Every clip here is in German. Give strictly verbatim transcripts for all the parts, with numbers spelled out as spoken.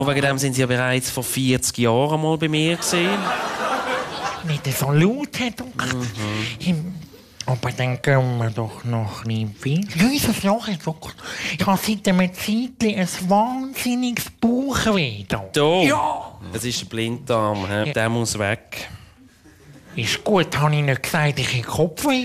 Und wegen dem sind Sie ja bereits vor vierzig Jahren mal bei mir gesehen. Nicht so laut, Herr Doktor. Mhm. Aber dann gehen wir doch noch ein bisschen weiter. Jesus, ja, Herr Doktor. Ich habe seit einer Zeit ein wahnsinniges Bauchweh. Da? Ja. Das ist der Blinddarm. Ja. Der muss weg. Ist gut, habe ich nicht gesagt, ich habe Kopfweh.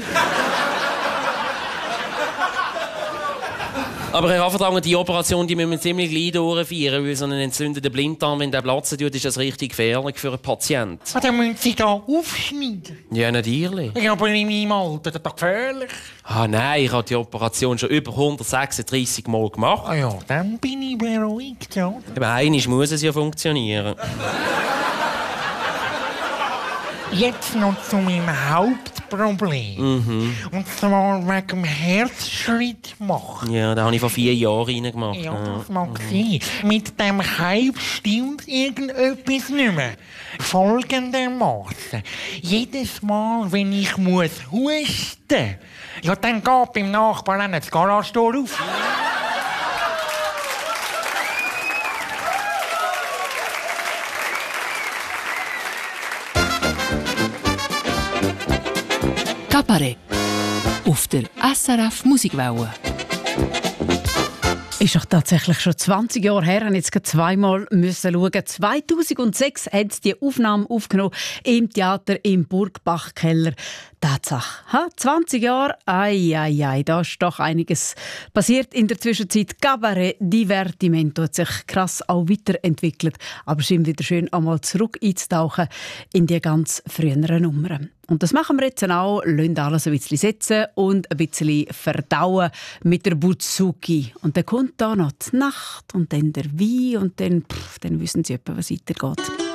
Aber Herr Afferdanger, die Operation die müssen wir ziemlich gleich durchführen, weil so ein entzündeter Blinddarm, wenn der platzen tut, ist das richtig gefährlich für einen Patienten. Ah, dann müssen Sie da aufschneiden. Ja, natürlich. Ja, aber in meinem Alter, das ist doch gefährlich. Ah nein, ich habe die Operation schon über hundertsechsunddreißig Mal gemacht. Ah ja, dann bin ich beruhigt, ja. Aber einmal muss es ja funktionieren. Jetzt noch zu meinem Hauptproblem. Mhm. Und zwar wegen dem Herzschritt machen. Ja, da habe ich vor vier Jahren reingemacht. Ja, das mag sein. Mit dem Hype stimmt irgendetwas nicht mehr. Folgendermaßen. Jedes Mal, wenn ich muss husten, ja, dann geht beim Nachbarn das Garagentor auf. Kabarett auf der S R F Musikwelle. Ist doch tatsächlich schon zwanzig Jahre her, und jetzt zweimal müssen schauen. zweitausendsechs hat sie die Aufnahme aufgenommen im Theater im Burgbachkeller. Tatsache. Ha, zwanzig Jahre, ai, ai, ai, da ist doch einiges passiert in der Zwischenzeit. Cabaret Divertimento hat sich krass auch weiterentwickelt. Aber es ist wieder schön, einmal zurück einzutauchen in die ganz früheren Nummern. Und das machen wir jetzt auch. Lassen alles ein bisschen setzen und ein bisschen verdauen mit der Buzuki. Und dann kommt da noch die Nacht und dann der Wein und dann, pff, dann wissen Sie etwa, was weitergeht.